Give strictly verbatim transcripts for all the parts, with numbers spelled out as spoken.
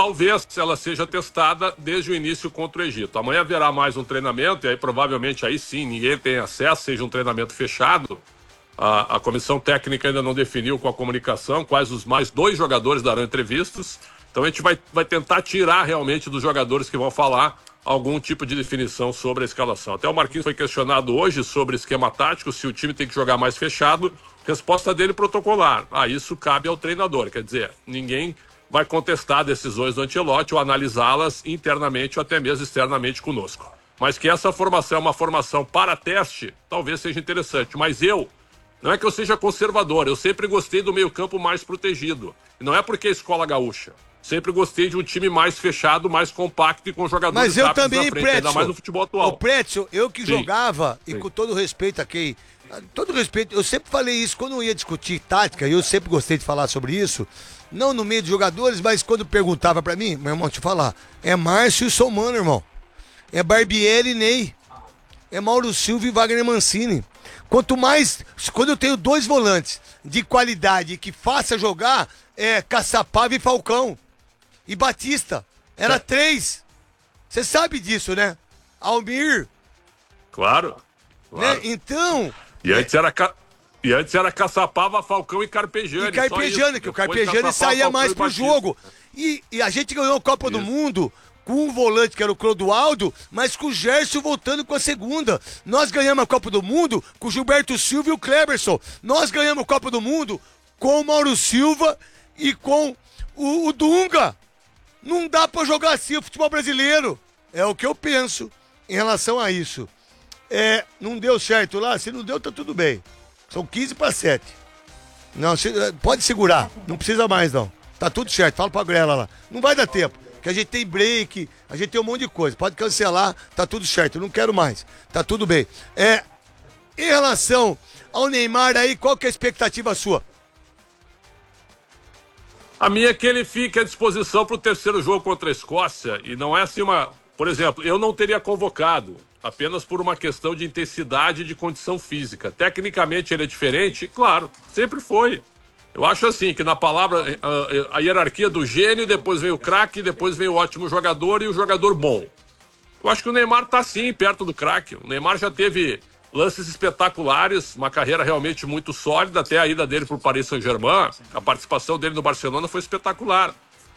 talvez ela seja testada desde o início contra o Egito. Amanhã haverá mais um treinamento, e aí provavelmente aí sim ninguém tem acesso, seja um treinamento fechado. A, a comissão técnica ainda não definiu com a comunicação quais os mais dois jogadores darão entrevistas. Então a gente vai, vai tentar tirar realmente dos jogadores que vão falar algum tipo de definição sobre a escalação. Até o Marquinhos foi questionado hoje sobre esquema tático, se o time tem que jogar mais fechado. Resposta dele protocolar. Ah, isso cabe ao treinador. Quer dizer, ninguém vai contestar decisões do Ancelotti ou analisá-las internamente ou até mesmo externamente conosco. Mas que essa formação é uma formação para teste, talvez seja interessante. Mas eu, não é que eu seja conservador, eu sempre gostei do meio-campo mais protegido. E não é porque é escola gaúcha. Sempre gostei de um time mais fechado, mais compacto e com jogadores Mas eu rápidos também, na frente, Prétio, ainda mais no futebol atual. O Prétio, eu que Sim. jogava, e Sim. com todo respeito a quem... Todo respeito, eu sempre falei isso, quando eu ia discutir tática, eu sempre gostei de falar sobre isso, não no meio de jogadores, mas quando perguntava pra mim, meu irmão, te falar, é Márcio e Somano, irmão. É Barbieri e Ney. É Mauro Silva e Wagner Mancini. Quanto mais, quando eu tenho dois volantes de qualidade que faça jogar, é Caçapava e Falcão. E Batista. Era é. três. Você sabe disso, né? Almir. Claro. claro. Né? Então... E antes era... Ca... E antes era Caçapava, Falcão e Carpegiani. E Carpegiani, que o Carpegiani saía mais pro jogo. E, e a gente ganhou a Copa isso. do Mundo com um volante que era o Clodoaldo, mas com o Gerson voltando com a segunda. Nós ganhamos a Copa do Mundo com o Gilberto Silva e o Kleberson. Nós ganhamos a Copa do Mundo com o Mauro Silva e com o, o Dunga. Não dá pra jogar assim o futebol brasileiro. É o que eu penso em relação a isso. É, não deu certo lá? Se não deu, tá tudo bem. São quinze para sete. Não, se, pode segurar. Não precisa mais, não. Tá tudo certo. Fala pra Grela lá. Não vai dar tempo. Que a gente tem break, a gente tem um monte de coisa. Pode cancelar, tá tudo certo. Eu não quero mais. Tá tudo bem. É, em relação ao Neymar aí, qual que é a expectativa sua? A minha é que ele fique à disposição para o terceiro jogo contra a Escócia. E não é assim uma... Por exemplo, eu não teria convocado apenas por uma questão de intensidade e de condição física. Tecnicamente ele é diferente? Claro, sempre foi. Eu acho assim, que na palavra, a, a hierarquia do gênio, depois vem o craque, depois vem o ótimo jogador e o jogador bom. Eu acho que o Neymar tá sim, perto do craque. O Neymar já teve lances espetaculares, uma carreira realmente muito sólida, até a ida dele pro Paris Saint-Germain, a participação dele no Barcelona foi espetacular.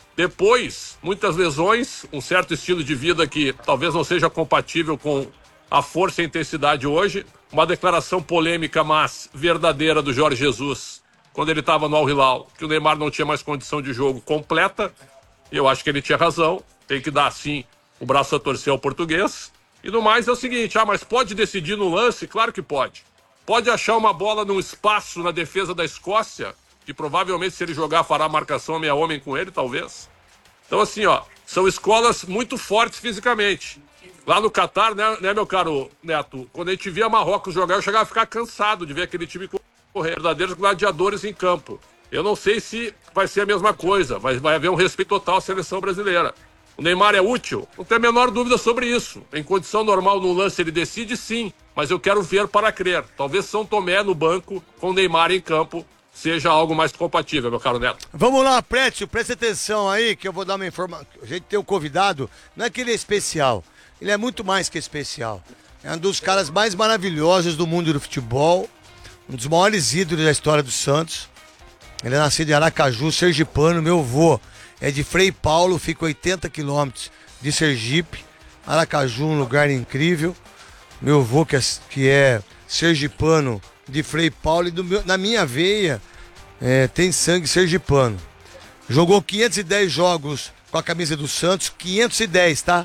Depois, muitas lesões, um certo estilo de vida que talvez não seja compatível com a força e a intensidade hoje. Uma declaração polêmica, mas verdadeira do Jorge Jesus, quando ele estava no Al Hilal, que o Neymar não tinha mais condição de jogo completa. E eu acho que ele tinha razão. Tem que dar, sim, o braço a torcer ao português. E no mais é o seguinte, ah, mas pode decidir no lance? Claro que pode. Pode achar uma bola num espaço na defesa da Escócia, que provavelmente se ele jogar fará marcação meia homem com ele, talvez. Então assim, ó, são escolas muito fortes fisicamente. Lá no Catar, né, né, meu caro Neto, quando a gente via Marrocos jogar, eu chegava a ficar cansado de ver aquele time correr, verdadeiros gladiadores em campo. Eu não sei se vai ser a mesma coisa, mas vai haver um respeito total à seleção brasileira. O Neymar é útil? Não tem a menor dúvida sobre isso. Em condição normal, no lance, ele decide sim, mas eu quero ver para crer. Talvez São Tomé no banco, com o Neymar em campo, seja algo mais compatível, meu caro Neto. Vamos lá, Prétio, presta atenção aí, que eu vou dar uma informação. A gente tem um convidado, não é que ele é especial, ele é muito mais que especial. É um dos caras mais maravilhosos do mundo do futebol, um dos maiores ídolos da história do Santos. Ele é nascido em Aracaju, sergipano, meu avô é de Frei Paulo, fica oitenta quilômetros de Sergipe. Aracaju, um lugar incrível. Meu avô que é, que é sergipano de Frei Paulo e do meu, na minha veia é, tem sangue sergipano. Jogou quinhentos e dez jogos com a camisa do Santos, quinhentos e dez, tá?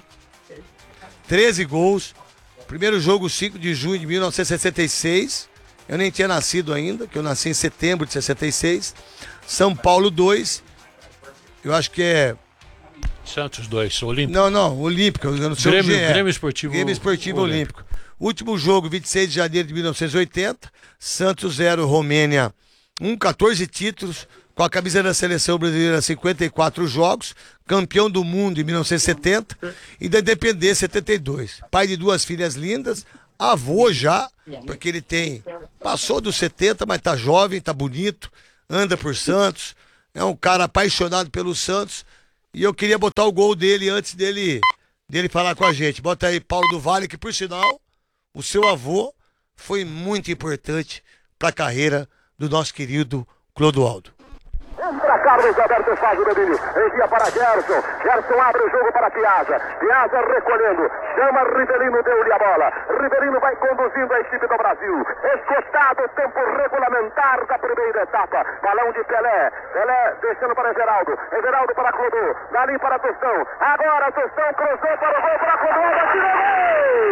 treze gols. Primeiro jogo, cinco de junho de mil novecentos e sessenta e seis. Eu nem tinha nascido ainda, que eu nasci em setembro de sessenta e seis. São Paulo dois. Eu acho que é... Santos dois, Olímpico. Não, não, Olímpico. Eu não sei Grêmio, o G E. Grêmio Esportivo, Grêmio Esportivo Olímpico. Olímpico. Último jogo, vinte e seis de janeiro de mil novecentos e oitenta. Santos zero, Romênia um, quatorze títulos. Com a camisa da seleção brasileira, cinquenta e quatro jogos. Campeão do mundo em mil novecentos e setenta. E da Independência, setenta e dois. Pai de duas filhas lindas. Avô já, porque ele tem... Passou dos setenta, mas tá jovem, tá bonito. Anda por Santos. É um cara apaixonado pelo Santos. E eu queria botar o gol dele antes dele, dele falar com a gente. Bota aí, Paulo do Vale, que por sinal, o seu avô foi muito importante para a carreira do nosso querido Clodoaldo. Entra Carlos Alberto, faz o domínio, envia para Gerson, Gerson abre o jogo para Piazza, Piazza recolhendo, chama Rivelino, deu-lhe a bola, Rivelino vai conduzindo a equipe do Brasil, esgotado o tempo regulamentar da primeira etapa, balão de Pelé, Pelé deixando para Everaldo, Everaldo para Clodô, dali para Tostão, agora Tostão cruzou para o gol para Clodô, atirou gol!